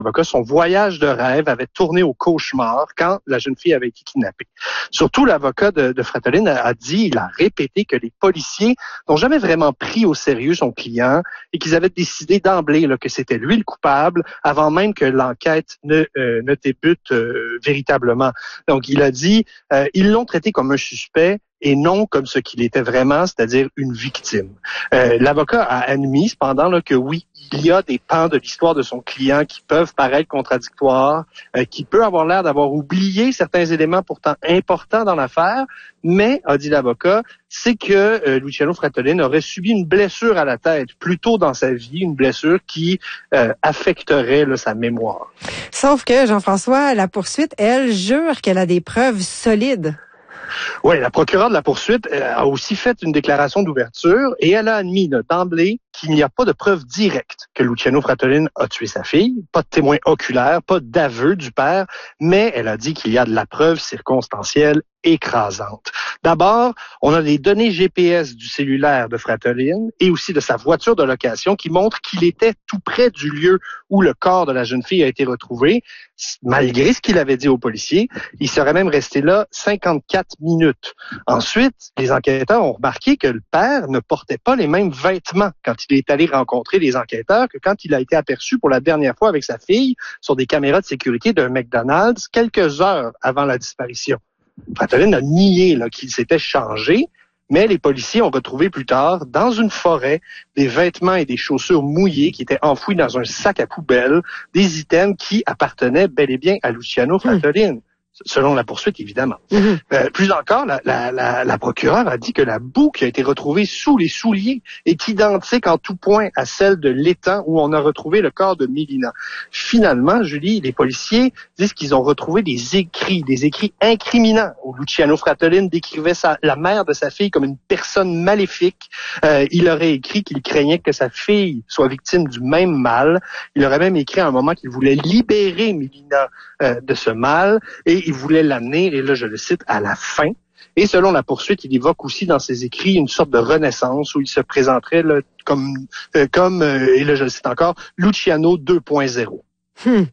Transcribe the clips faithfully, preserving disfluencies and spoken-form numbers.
avocat, son voyage de rêve avait tourné au cauchemar quand la jeune fille avait été kidnappée. Surtout, l'avocat de, de Fratellin a, a dit, il a répété que les policiers n'ont jamais vraiment pris au sérieux son client et qu'ils avaient décidé d'emblée là, que c'était lui le coupable avant même que l'enquête ne, euh, ne débute euh, véritablement. Donc, il a dit, euh, ils l'ont traité comme un suspect et non comme ce qu'il était vraiment, c'est-à-dire une victime. Euh, l'avocat a admis cependant là, que oui, il y a des pans de l'histoire de son client qui peuvent paraître contradictoires, euh, qui peut avoir l'air d'avoir oublié certains éléments pourtant importants dans l'affaire, mais, a dit l'avocat, c'est que euh, Luciano Fratellin aurait subi une blessure à la tête plus tôt dans sa vie, une blessure qui euh, affecterait là, sa mémoire. Sauf que, Jean-François, la poursuite, elle, jure qu'elle a des preuves solides. Oui, la procureure de la poursuite a aussi fait une déclaration d'ouverture et elle a admis là, d'emblée qu'il n'y a pas de preuve directe que Luciano Fratellin a tué sa fille, pas de témoin oculaire, pas d'aveu du père, mais elle a dit qu'il y a de la preuve circonstancielle écrasante. D'abord, on a des données G P S du cellulaire de Fratellin et aussi de sa voiture de location qui montrent qu'il était tout près du lieu où le corps de la jeune fille a été retrouvé. Malgré ce qu'il avait dit aux policiers, il serait même resté là cinquante-quatre minutes. Ensuite, les enquêteurs ont remarqué que le père ne portait pas les mêmes vêtements quand il est allé rencontrer les enquêteurs que quand il a été aperçu pour la dernière fois avec sa fille sur des caméras de sécurité d'un McDonald's quelques heures avant la disparition. Fratellin a nié là, qu'il s'était changé, mais les policiers ont retrouvé plus tard, dans une forêt, des vêtements et des chaussures mouillées qui étaient enfouis dans un sac à poubelle, des items qui appartenaient bel et bien à Luciano Fratellin. Mmh. Selon la poursuite, évidemment. Mmh. Euh, plus encore, la, la, la, la procureure a dit que la boue qui a été retrouvée sous les souliers est identique en tout point à celle de l'étang où on a retrouvé le corps de Mélina. Finalement, Julie, les policiers disent qu'ils ont retrouvé des écrits, des écrits incriminants où Luciano Fratellin décrivait sa, la mère de sa fille comme une personne maléfique. Euh, il aurait écrit qu'il craignait que sa fille soit victime du même mal. Il aurait même écrit à un moment qu'il voulait libérer Mélina euh, de ce mal et il voulait l'amener, et là je le cite, à la fin. Et selon la poursuite, il évoque aussi dans ses écrits une sorte de renaissance où il se présenterait là, comme, euh, comme euh, et là je le cite encore, Luciano deux point zéro. Hmm.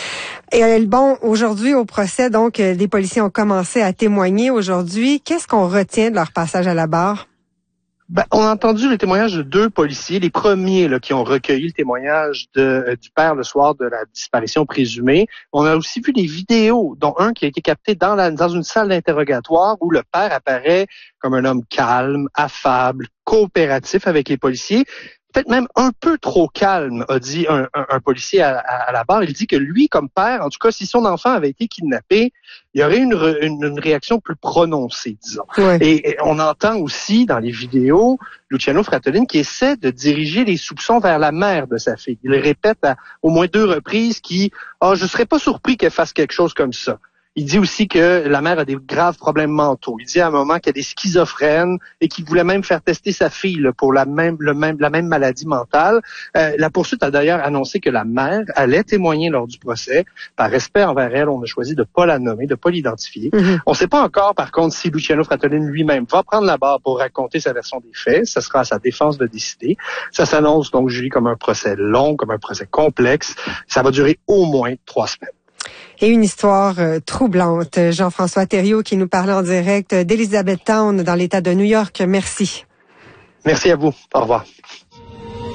Et bon, aujourd'hui au procès, donc, les policiers ont commencé à témoigner aujourd'hui. Qu'est-ce qu'on retient de leur passage à la barre? Ben, on a entendu les témoignages de deux policiers, les premiers là, qui ont recueilli le témoignage de, euh, du père le soir de la disparition présumée. On a aussi vu des vidéos, dont un qui a été capté dans, la, dans une salle d'interrogatoire où le père apparaît comme un homme calme, affable, coopératif avec les policiers. Peut-être même un peu trop calme, a dit un, un, un policier à, à, à la barre. Il dit que lui, comme père, en tout cas, si son enfant avait été kidnappé, il y aurait une, une, une réaction plus prononcée, disons. Ouais. Et, et on entend aussi dans les vidéos Luciano Fratellin qui essaie de diriger les soupçons vers la mère de sa fille. Il répète à au moins deux reprises qu'il ah, je serais pas surpris qu'elle fasse quelque chose comme ça. Il dit aussi que la mère a des graves problèmes mentaux. Il dit à un moment qu'elle est schizophrène et qu'il voulait même faire tester sa fille là, pour la même, le même, la même maladie mentale. Euh, la poursuite a d'ailleurs annoncé que la mère allait témoigner lors du procès. Par respect envers elle, on a choisi de pas la nommer, de pas l'identifier. Mm-hmm. On ne sait pas encore, par contre, si Luciano Fratellin lui-même va prendre la barre pour raconter sa version des faits. Ce sera à sa défense de décider. Ça s'annonce donc, Julie, comme un procès long, comme un procès complexe. Ça va durer au moins trois semaines. Et une histoire euh, troublante. Jean-François Thériault qui nous parlait en direct d'Elizabethtown dans l'État de New York. Merci. Merci à vous. Au revoir.